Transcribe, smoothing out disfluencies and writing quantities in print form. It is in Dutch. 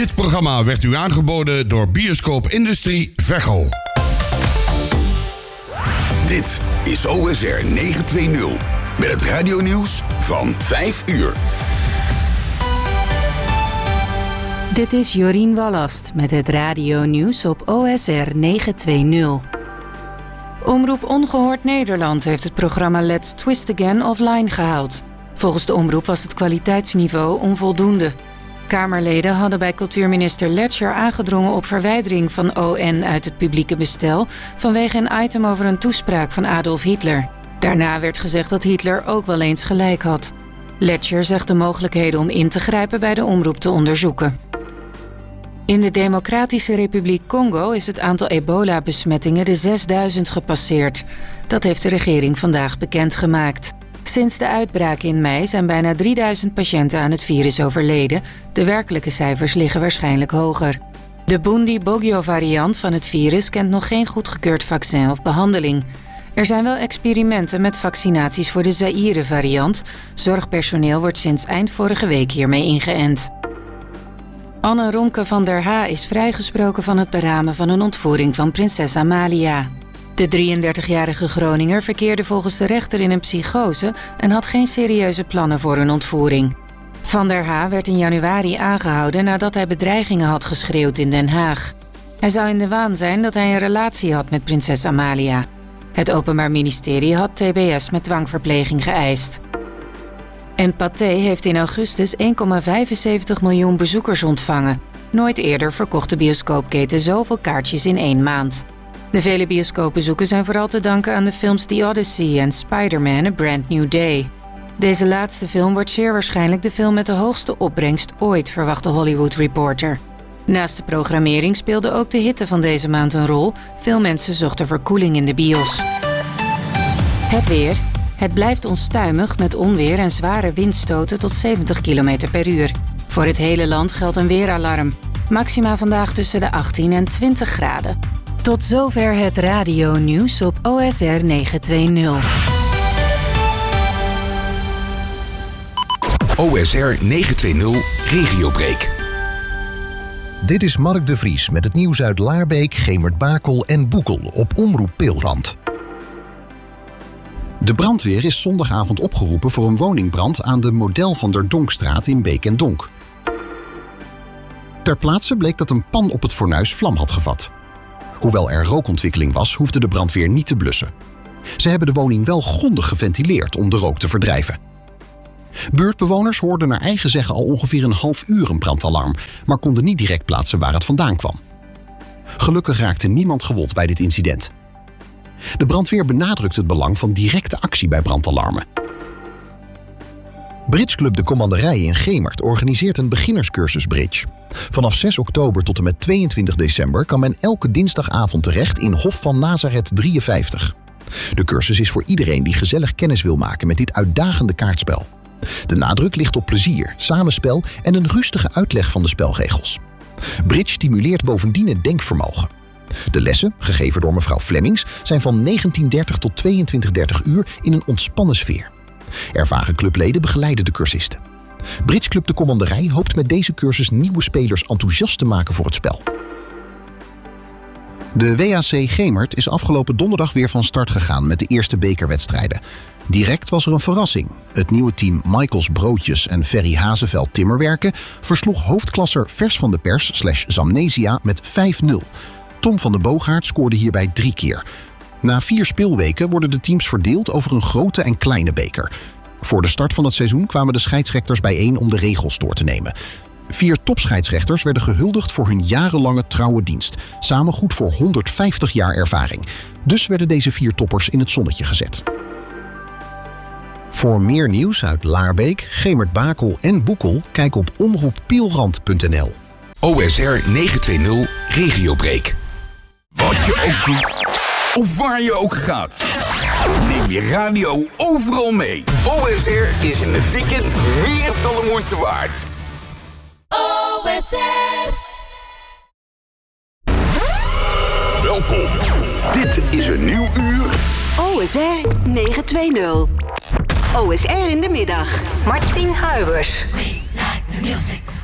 Dit programma werd u aangeboden door Bioscoop Industrie Veghel. Dit is OSR 920 met het radionieuws van 5 uur. Dit is Jorien Wallast met het radionieuws op OSR 920. Omroep Ongehoord Nederland heeft het programma Let's Twist Again offline gehaald. Volgens de omroep was het kwaliteitsniveau onvoldoende. Kamerleden hadden bij cultuurminister Letcher aangedrongen op verwijdering van ON uit het publieke bestel vanwege een item over een toespraak van Adolf Hitler. Daarna werd gezegd dat Hitler ook wel eens gelijk had. Letcher zegt de mogelijkheden om in te grijpen bij de omroep te onderzoeken. In de Democratische Republiek Congo is het aantal ebola-besmettingen de 6000 gepasseerd. Dat heeft de regering vandaag bekendgemaakt. Sinds de uitbraak in mei zijn bijna 3000 patiënten aan het virus overleden. De werkelijke cijfers liggen waarschijnlijk hoger. De Bundibugyo-variant van het virus kent nog geen goedgekeurd vaccin of behandeling. Er zijn wel experimenten met vaccinaties voor de Zaïre-variant. Zorgpersoneel wordt sinds eind vorige week hiermee ingeënt. Anne Romke van der Haa is vrijgesproken van het beramen van een ontvoering van prinses Amalia. De 33-jarige Groninger verkeerde volgens de rechter in een psychose en had geen serieuze plannen voor een ontvoering. Van der Haa werd in januari aangehouden nadat hij bedreigingen had geschreeuwd in Den Haag. Hij zou in de waan zijn dat hij een relatie had met prinses Amalia. Het Openbaar Ministerie had TBS met dwangverpleging geëist. En Pathé heeft in augustus 1,75 miljoen bezoekers ontvangen. Nooit eerder verkocht de bioscoopketen zoveel kaartjes in 1 maand. De vele bioscoopbezoeken zijn vooral te danken aan de films The Odyssey en Spider-Man: A Brand New Day. Deze laatste film wordt zeer waarschijnlijk de film met de hoogste opbrengst ooit, verwacht de Hollywood Reporter. Naast de programmering speelde ook de hitte van deze maand een rol. Veel mensen zochten verkoeling in de bios. Het weer. Het blijft onstuimig met onweer en zware windstoten tot 70 km per uur. Voor het hele land geldt een weeralarm. Maxima vandaag tussen de 18 en 20 graden. Tot zover het radionieuws op OSR 920. OSR 920 Regiobreak. Dit is Mark de Vries met het nieuws uit Laarbeek, Gemert-Bakel en Boekel op Omroep Peelrand. De brandweer is zondagavond opgeroepen voor een woningbrand aan de Model van der Donkstraat in Beek en Donk. Ter plaatse bleek dat een pan op het fornuis vlam had gevat. Hoewel er rookontwikkeling was, hoefde de brandweer niet te blussen. Ze hebben de woning wel grondig geventileerd om de rook te verdrijven. Buurtbewoners hoorden naar eigen zeggen al ongeveer een half uur een brandalarm, maar konden niet direct plaatsen waar het vandaan kwam. Gelukkig raakte niemand gewond bij dit incident. De brandweer benadrukt het belang van directe actie bij brandalarmen. Bridgeclub De Commanderij in Gemert organiseert een beginnerscursus bridge. Vanaf 6 oktober tot en met 22 december kan men elke dinsdagavond terecht in Hof van Nazareth 53. De cursus is voor iedereen die gezellig kennis wil maken met dit uitdagende kaartspel. De nadruk ligt op plezier, samenspel en een rustige uitleg van de spelregels. Bridge stimuleert bovendien het denkvermogen. De lessen, gegeven door mevrouw Flemings, zijn van 19:30 tot 22:30 uur in een ontspannen sfeer. Ervaren clubleden begeleiden de cursisten. Bridgeclub De Commanderij hoopt met deze cursus nieuwe spelers enthousiast te maken voor het spel. De WAC Gemert is afgelopen donderdag weer van start gegaan met de eerste bekerwedstrijden. Direct was er een verrassing. Het nieuwe team Michaels Broodjes en Ferry Hazeveld Timmerwerken versloeg hoofdklasser Vers van de Pers /Zamnesia met 5-0. Tom van de Boogaard scoorde hierbij 3 keer. Na 4 speelweken worden de teams verdeeld over een grote en kleine beker. Voor de start van het seizoen kwamen de scheidsrechters bijeen om de regels door te nemen. 4 topscheidsrechters werden gehuldigd voor hun jarenlange trouwe dienst. Samen goed voor 150 jaar ervaring. Dus werden deze 4 toppers in het zonnetje gezet. Voor meer nieuws uit Laarbeek, Gemert-Bakel en Boekel, kijk op omroeppeelrand.nl. OSR 920 Regiobreak. Wat je ook doet, of waar je ook gaat, neem je radio overal mee. OSR is in het weekend meer dan de moeite waard. OSR. Welkom. Dit is een nieuw uur. OSR 920. OSR in de middag. Martien Huibers. We like the music.